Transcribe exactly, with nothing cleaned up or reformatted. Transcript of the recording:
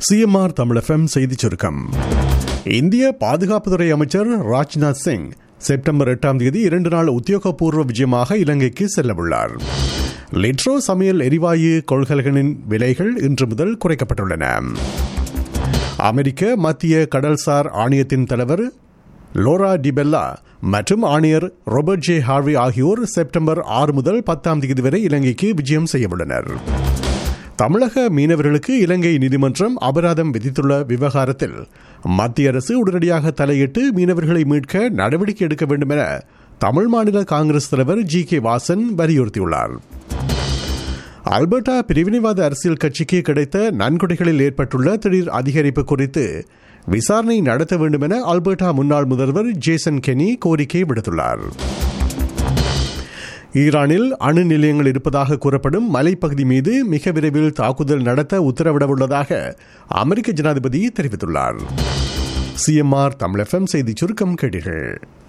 CMR Tamil FM செய்திச் சுருக்கம். இந்திய பாதுகாப்புத்துறை அமைச்சர் ராஜ்நாத் சிங் செப்டம்பர் எட்டாம் தேதி இரண்டு நாள் உத்தியோகபூர்வ விஜயமாக இலங்கைக்கு செல்லவுள்ளார். லிட்ரோ சமையல் எரிவாயு கொள்கலன்களின் விலைகள் இன்று முதல் குறைக்கப்பட்டுள்ளன. அமெரிக்க மத்திய கடல்சார் ஆணையத்தின் தலைவர் லோரா டிபெல்லா மற்றும் ஆணையர் ராபர்ட் ஜே ஹார்வி ஆகியோர் செப்டம்பர் ஆறு முதல் பத்தாம் தேதி வரை இலங்கைக்கு விஜயம் செய்யவுள்ளனர். தமிழக மீனவர்களுக்கு இலங்கை நீதிமன்றம் அபராதம் விதித்துள்ள விவகாரத்தில் மத்திய அரசு உடனடியாக தலையிட்டு மீனவர்களை மீட்க நடவடிக்கை எடுக்க வேண்டும் என தமிழ் மாநில காங்கிரஸ் தலைவர் ஜி கே வாசன் வலியுறுத்தியுள்ளார். அல்பர்டா பிரிவினைவாத அரசியல் கட்சிக்கு கிடைத்த நன்கொடைகளில் ஏற்பட்டுள்ள திடீர் அதிகரிப்பு குறித்து விசாரணை நடத்த வேண்டும் என அல்பர்டா முன்னாள் முதல்வர் ஜேசன் கெனி கோரிக்கை விடுத்துள்ளார். ஈரானில் அணு நிலையங்கள் இருப்பதாக கூறப்படும் மலைப்பகுதி மீது மிக விரைவில் தாக்குதல் நடத்த உத்தரவிடவுள்ளதாக அமெரிக்க ஜனாதிபதி தெரிவித்துள்ளார். சிஎம்ஆர் தமிழ் எஃப்எம் செய்திச் சுருக்கம் கேட்டீர்கள்.